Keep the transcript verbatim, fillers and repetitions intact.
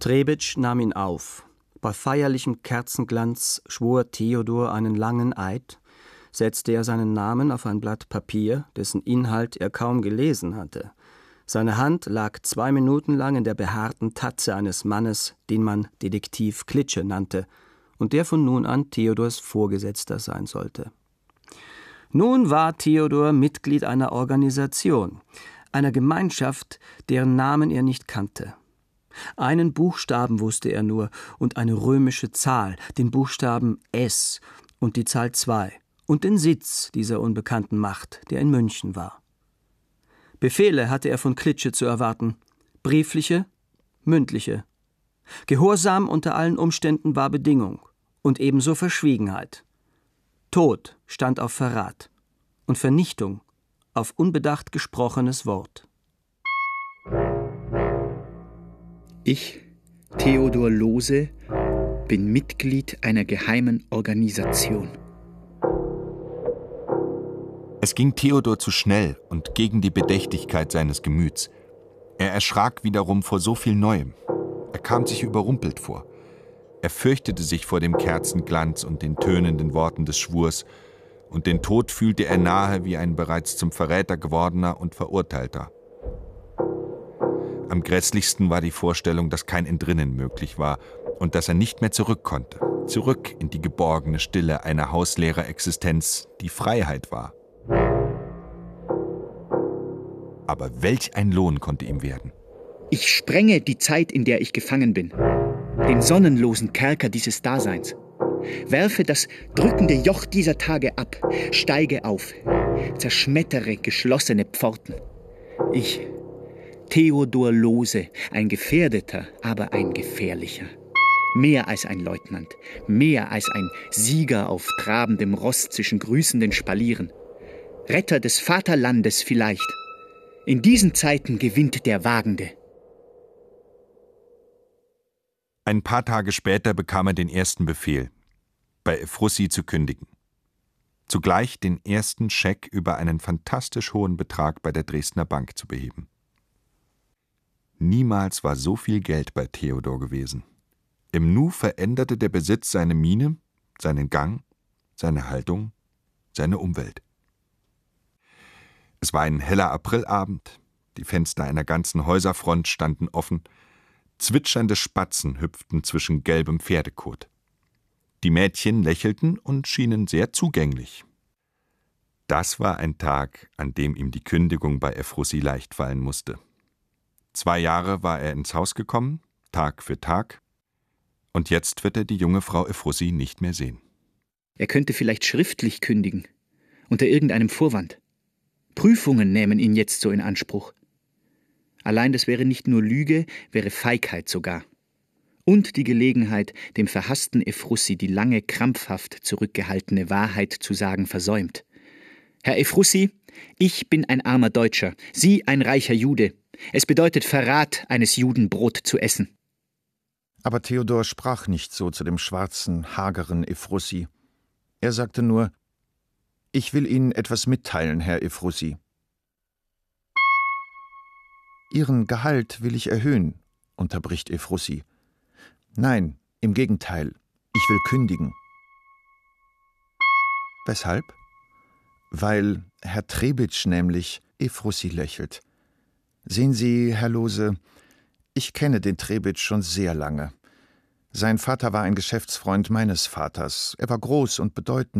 Trebitsch nahm ihn auf. Bei feierlichem Kerzenglanz schwor Theodor einen langen Eid, setzte er seinen Namen auf ein Blatt Papier, dessen Inhalt er kaum gelesen hatte. Seine Hand lag zwei Minuten lang in der behaarten Tatze eines Mannes, den man Detektiv Klitsche nannte und der von nun an Theodors Vorgesetzter sein sollte. Nun war Theodor Mitglied einer Organisation, einer Gemeinschaft, deren Namen er nicht kannte. Einen Buchstaben wusste er nur und eine römische Zahl, den Buchstaben S und die Zahl zwei und den Sitz dieser unbekannten Macht, der in München war. Befehle hatte er von Klitsche zu erwarten, briefliche, mündliche. Gehorsam unter allen Umständen war Bedingung und ebenso Verschwiegenheit. Tod stand auf Verrat und Vernichtung auf unbedacht gesprochenes Wort. Ich, Theodor Lohse, bin Mitglied einer geheimen Organisation. Es ging Theodor zu schnell und gegen die Bedächtigkeit seines Gemüts. Er erschrak wiederum vor so viel Neuem. Er kam sich überrumpelt vor. Er fürchtete sich vor dem Kerzenglanz und den tönenden Worten des Schwurs, und den Tod fühlte er nahe wie ein bereits zum Verräter gewordener und Verurteilter. Am grässlichsten war die Vorstellung, dass kein Entrinnen möglich war und dass er nicht mehr zurück konnte, zurück in die geborgene Stille einer Hauslehrerixistenz, die Freiheit war. Aber welch ein Lohn konnte ihm werden? Ich sprenge die Zeit, in der ich gefangen bin, den sonnenlosen Kerker dieses Daseins, werfe das drückende Joch dieser Tage ab, steige auf, zerschmettere geschlossene Pforten. Ich, Theodor Lohse, ein Gefährdeter, aber ein Gefährlicher. Mehr als ein Leutnant, mehr als ein Sieger auf trabendem Ross zwischen grüßenden Spalieren. Retter des Vaterlandes vielleicht. In diesen Zeiten gewinnt der Wagende. Ein paar Tage später bekam er den ersten Befehl, bei Ephrussi zu kündigen. Zugleich den ersten Scheck über einen fantastisch hohen Betrag bei der Dresdner Bank zu beheben. Niemals war so viel Geld bei Theodor gewesen. Im Nu veränderte der Besitz seine Miene, seinen Gang, seine Haltung, seine Umwelt. Es war ein heller Aprilabend, die Fenster einer ganzen Häuserfront standen offen, zwitschernde Spatzen hüpften zwischen gelbem Pferdekot. Die Mädchen lächelten und schienen sehr zugänglich. Das war ein Tag, an dem ihm die Kündigung bei Ephrussi leicht fallen musste. Zwei Jahre war er ins Haus gekommen, Tag für Tag, und jetzt wird er die junge Frau Ephrussi nicht mehr sehen. Er könnte vielleicht schriftlich kündigen, unter irgendeinem Vorwand. Prüfungen nehmen ihn jetzt so in Anspruch. Allein das wäre nicht nur Lüge, wäre Feigheit sogar. Und die Gelegenheit, dem verhassten Ephrussi die lange krampfhaft zurückgehaltene Wahrheit zu sagen, versäumt. Herr Ephrussi, ich bin ein armer Deutscher, Sie ein reicher Jude. Es bedeutet Verrat, eines Juden Brot zu essen. Aber Theodor sprach nicht so zu dem schwarzen, hageren Ephrussi. Er sagte nur: »Ich will Ihnen etwas mitteilen, Herr Ephrussi. Ihren Gehalt will ich erhöhen«, unterbricht Ephrussi. »Nein, im Gegenteil, ich will kündigen.« »Weshalb?« »Weil Herr Trebitsch nämlich«, Ephrussi lächelt. »Sehen Sie, Herr Lohse, ich kenne den Trebitsch schon sehr lange. Sein Vater war ein Geschäftsfreund meines Vaters. Er war groß und bedeutend